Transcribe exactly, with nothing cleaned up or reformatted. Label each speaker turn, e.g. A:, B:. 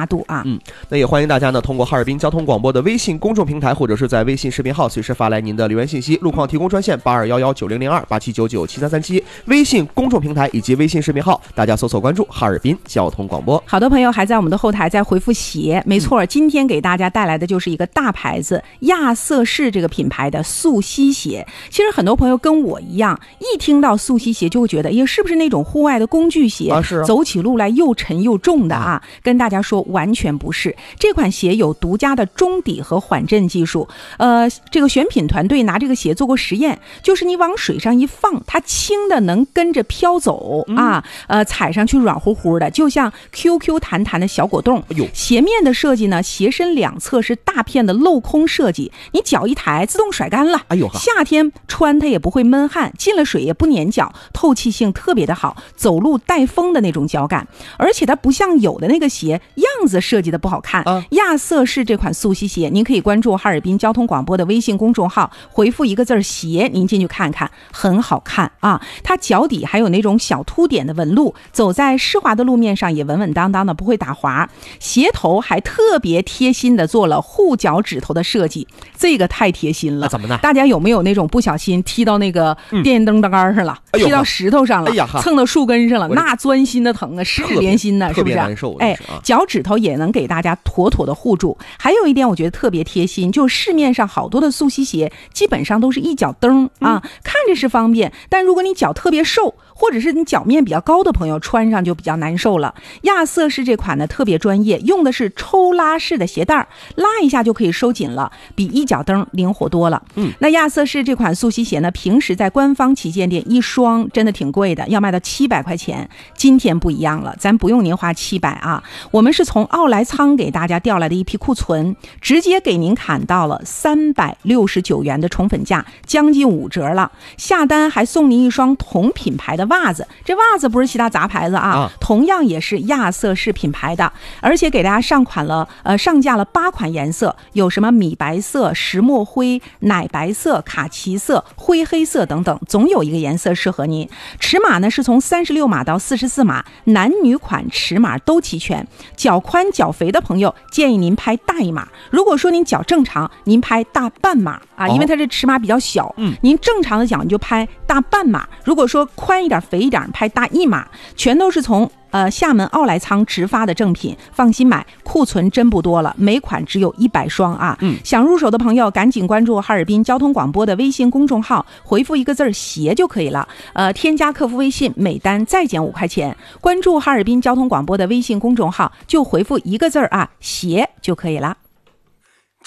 A: 八度啊。
B: 嗯，那也欢迎大家呢通过哈尔滨交通广播的微信公众平台，或者是在微信视频号随时发来您的留言信息。路况提供专线八二幺幺九零零二八七九九七三三七，微信公众平台以及微信视频号，大家搜索关注哈尔滨交通广播。
A: 好多朋友还在我们的后台在回复鞋，没错，今天给大家带来的就是一个大牌子亚瑟士这个品牌的溯溪鞋。其实很多朋友跟我一样，一听到溯溪鞋就会觉得，哎，是不是那种户外的工具鞋？
B: 啊，是啊，
A: 走起路来又沉又重的啊？跟大家说，完全不是。这款鞋有独家的中底和缓震技术。呃，这个选品团队拿这个鞋做过实验，就是你往水上一放，它轻的能跟着飘走啊，呃，踩上去软乎乎的，就像 Q Q 弹弹的小果冻。
B: 哎呦，
A: 鞋面的设计呢，鞋身两侧是大片的镂空设计，你脚一抬自动甩干了。
B: 哎呦，
A: 夏天穿它也不会闷汗，进了水也不粘脚，透气性特别的好，走路带风的那种脚感。而且它不像有的那个鞋样子设计的不好看。啊、亚瑟士这款溯溪鞋，您可以关注哈尔滨交通广播的微信公众号，回复一个字鞋，您进去看看，很好看啊！它脚底还有那种小凸点的纹路，走在湿滑的路面上也稳稳当当的，不会打滑。鞋头还特别贴心的做了护脚趾头的设计，这个太贴心了。
B: 怎么呢？
A: 大家有没有那种不小心踢到那个电灯杆上了、嗯、踢到石头上了、哎、蹭到树根上了，那钻心的疼啊，十指连心呢，是不是？
B: 难受。
A: 哎，脚趾头也能给大家妥妥的护住。还有一点我觉得特别贴心，就是市面上好多的溯溪鞋基本上都是一脚蹬啊、嗯，看着是方便，但如果你脚特别瘦，或者是你脚面比较高的朋友穿上就比较难受了。亚瑟士这款呢特别专业，用的是抽拉式的鞋带，拉一下就可以收紧了，比一脚蹬灵活多了。嗯，那亚瑟士这款溯溪鞋呢，平时在官方旗舰店一双真的挺贵的，要卖到七百块钱。今天不一样了，咱不用您花七百啊，我们是从奥莱仓给大家调来的一批库存，直接给您砍到了三百六十九元的宠粉价，将近五折了。下单还送您一双同品牌的袜子，这袜子不是其他杂牌子啊，啊同样也是亚瑟士品牌的，而且给大家上款了，呃，上架了八款颜色，有什么米白色、石墨灰、奶白色、卡其色、灰黑色等等，总有一个颜色适合您。尺码呢是从三十六码到四十四码，男女款尺码都齐全。脚宽脚肥的朋友建议您拍大一码，如果说您脚正常，您拍大半码啊，因为它这尺码比较小，嗯，您正常的脚你就拍大半码，如果说宽一点肥一点拍大一码，全都是从呃厦门奥莱仓直发的正品，放心买，库存真不多了，每款只有一百双啊。嗯，想入手的朋友赶紧关注哈尔滨交通广播的微信公众号，回复一个字鞋就可以了。呃，添加客服微信，每单再减五块钱。关注哈尔滨交通广播的微信公众号，就回复一个字啊鞋就可以了。